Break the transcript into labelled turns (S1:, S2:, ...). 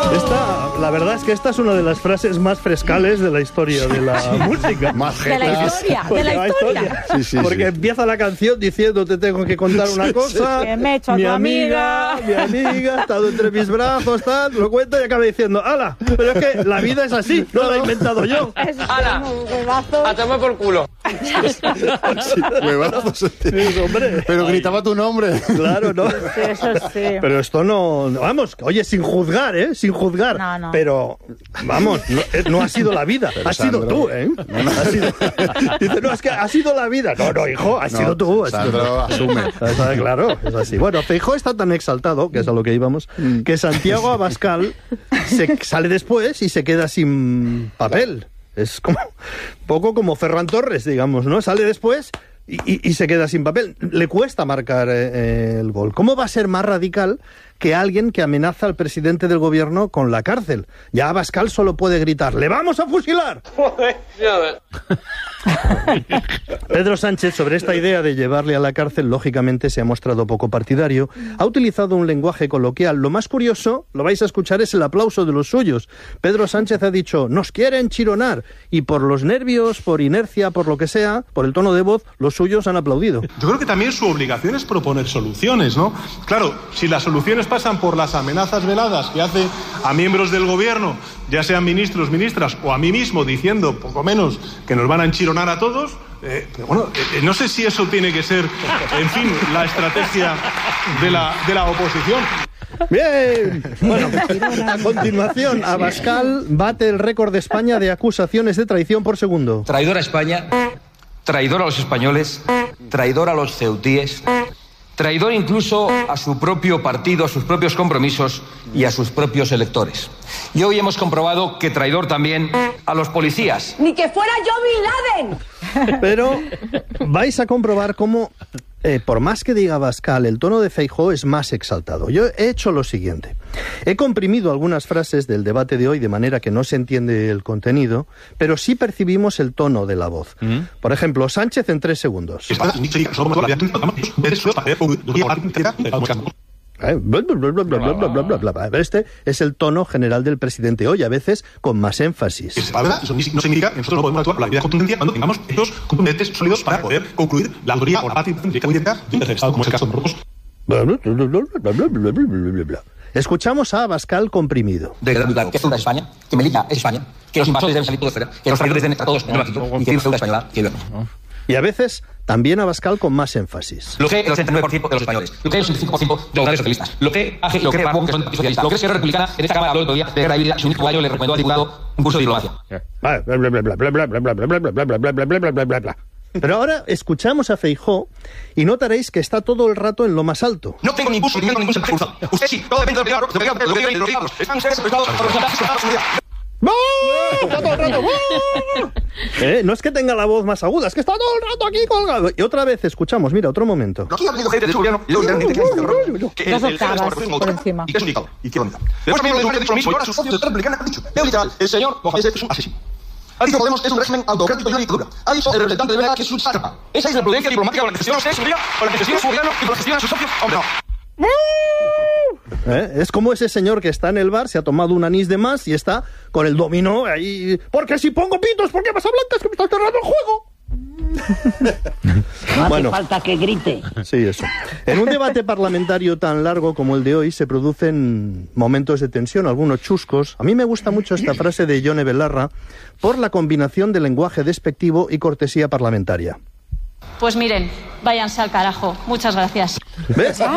S1: La verdad es que esta es una de las frases más frescales de la historia de la música.
S2: De la historia.
S1: Sí, porque empieza la canción diciendo te tengo que contar una cosa.
S2: Que me he hecho a tu amiga.
S1: Mi amiga, ha estado entre mis brazos, tal, lo cuenta y acaba diciendo, ¡hala! Pero es que la vida es así, no la he inventado yo.
S3: ¡Hala! ¡A tomar por culo!
S4: Huevazos.
S1: Sí, hombre.
S4: Pero gritaba tu nombre.
S1: Claro, ¿no?
S2: Sí, eso sí.
S1: Pero esto no... Vamos, oye, sin juzgar, ¿eh? Sin juzgar.
S2: No.
S1: Pero, vamos, no ha sido la vida.
S4: Pero
S1: has sido tú, ¿eh? Dice, no, es que ha sido la vida. No, hijo, has sido tú.
S4: Sandro, asume.
S1: Claro, es así. Bueno, Feijóo está tan exaltado, que es a lo que íbamos, que Santiago Abascal sale después y se queda sin papel. Es como poco como Ferran Torres, digamos, ¿no? Sale después y se queda sin papel. Le cuesta marcar el gol. ¿Cómo va a ser más radical que alguien que amenaza al presidente del gobierno con la cárcel? Ya Abascal solo puede gritar, ¡le vamos a fusilar! Pedro Sánchez, sobre esta idea de llevarle a la cárcel, lógicamente se ha mostrado poco partidario. Ha utilizado un lenguaje coloquial. Lo más curioso, lo vais a escuchar, es el aplauso de los suyos. Pedro Sánchez ha dicho, nos quieren chironar. Y por los nervios, por inercia, por lo que sea, por el tono de voz, los suyos han aplaudido.
S5: Yo creo que también su obligación es proponer soluciones, ¿no? Claro, si las soluciones pasan por las amenazas veladas que hace a miembros del gobierno, ya sean ministros, ministras, o a mí mismo diciendo, poco menos, que nos van a enchironar a todos, pero bueno, no sé si eso tiene que ser, en fin, la estrategia de la oposición.
S1: ¡Bien! Bueno, a continuación, Abascal bate el récord de España de acusaciones de traición por segundo.
S6: Traidor a España, traidor a los españoles, traidor a los ceutíes, traidor incluso a su propio partido, a sus propios compromisos y a sus propios electores. Y hoy hemos comprobado que traidor también a los policías.
S7: ¡Ni que fuera yo Bin Laden!
S1: Pero vais a comprobar cómo, por más que diga Abascal, el tono de Feijóo es más exaltado. Yo he hecho lo siguiente. He comprimido algunas frases del debate de hoy de manera que no se entiende el contenido, pero sí percibimos el tono de la voz. Por ejemplo, Sánchez en 3 segundos. Este es el tono general del presidente hoy, a veces con más énfasis.
S5: Eso no significa que nosotros no podemos actuar con la debida contundencia cuando tengamos hechos contundentes sólidos para poder concluir la autoría o la paz política del Estado, como es el caso de Marruecos.
S1: Escuchamos a Abascal comprimido.
S6: De quedar muy claro que Ceuta es España, que Melilla es España, que los invasores deben salir todos fuera, que los traidores deben estar todos en el banquillo y que Ceuta española quiere vernos.
S1: Y a veces también Abascal con más énfasis.
S6: Lo que el 89% de los españoles, lo que el 85% de los grandes socialistas, lo que AG, lo que Ramón, que son socialistas, lo que es Esquerra Republicana, en esta cámara habló el otro día de guerra híbrida, y su único gallo le recomendó al diputado un curso de diplomacia. Pero ahora escuchamos a Feijóo y notaréis que está todo el rato en lo más alto. No tengo ningún sentimiento, ningún sentimiento cruzado. Usted sí, todo depende de lo que digan los diablos. Están ustedes prestados por los ataques a la seguridad. No es que tenga la voz más aguda, es que está todo el rato aquí colgado. Y otra vez escuchamos, mira, otro momento.
S7: Aquí ha habido gente de su gobierno y
S2: Dos octavas por encima.
S7: Y que es un dictador. Y quiero unidad. Después también lo dicho lo mismo y ahora sus socios de la Republicana han dicho. Leo literal, el señor Mohamed es un asesino. Ha dicho Podemos es un régimen autocrático y una dictadura. Ha dicho el representante de Vega que es un sátrapa. Esa es la prudencia diplomática con la que gestiona usted su vida, con la que gestiona su gobierno y con la que gestiona sus socios. Hombre, no.
S1: Es como ese señor que está en el bar, se ha tomado un anís de más y está con el dominó ahí. Porque si pongo pitos, ¿por qué pasa blancas? Que me está cerrando el juego.
S8: No hace falta que grite.
S1: Sí, eso. En un debate parlamentario tan largo como el de hoy se producen momentos de tensión, algunos chuscos. A mí me gusta mucho esta frase de Yone Belarra por la combinación de lenguaje despectivo y cortesía parlamentaria.
S9: Pues miren, váyanse al carajo. Muchas gracias.
S1: ¿Ves?